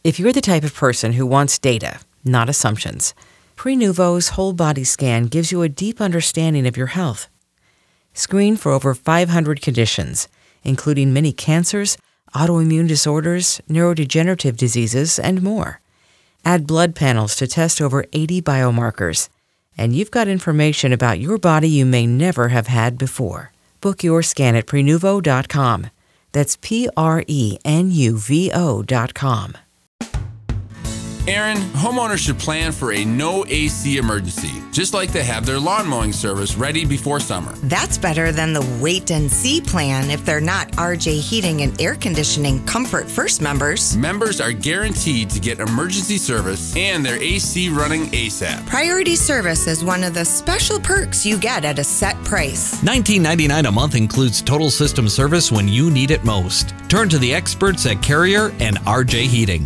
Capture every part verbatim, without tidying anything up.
If you're the type of person who wants data, not assumptions, Prenuvo's whole body scan gives you a deep understanding of your health. Screen for over five hundred conditions, including many cancers, autoimmune disorders, neurodegenerative diseases, and more. Add blood panels to test over eighty biomarkers, and you've got information about your body you may never have had before. Book your scan at Prenuvo dot com. That's P R E N U V O dot com. Aaron, homeowners should plan for a no A C emergency, just like they have their lawn mowing service ready before summer. That's better than the wait and see plan if they're not R J Heating and Air Conditioning Comfort First members. Members are guaranteed to get emergency service and their A C running ASAP. Priority service is one of the special perks you get at a set price. nineteen ninety-nine dollars a month includes total system service when you need it most. Turn to the experts at Carrier and R J Heating.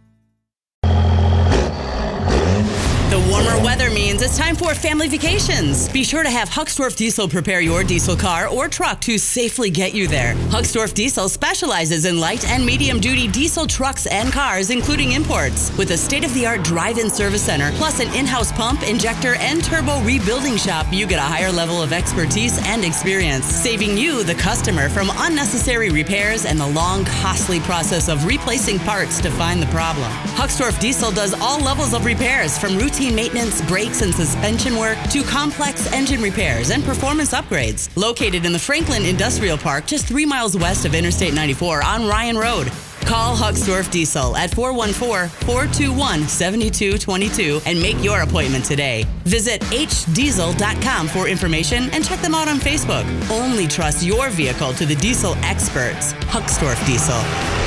The warmer weather means it's time for family vacations. Be sure to have Hucksdorf Diesel prepare your diesel car or truck to safely get you there. Hucksdorf Diesel specializes in light and medium-duty diesel trucks and cars, including imports. With a state-of-the-art drive-in service center, plus an in-house pump, injector, and turbo rebuilding shop, you get a higher level of expertise and experience, saving you, the customer, from unnecessary repairs and the long, costly process of replacing parts to find the problem. Hucksdorf Diesel does all levels of repairs, from routine maintenance, brakes, and suspension work to complex engine repairs and performance upgrades. Located in the Franklin Industrial Park, just three miles west of Interstate ninety-four on Ryan Road. Call Hucksdorf Diesel at four one four, four two one, seven two two two and make your appointment today. Visit h diesel dot com for information and check them out on Facebook. Only trust your vehicle to the diesel experts. Hucksdorf Diesel.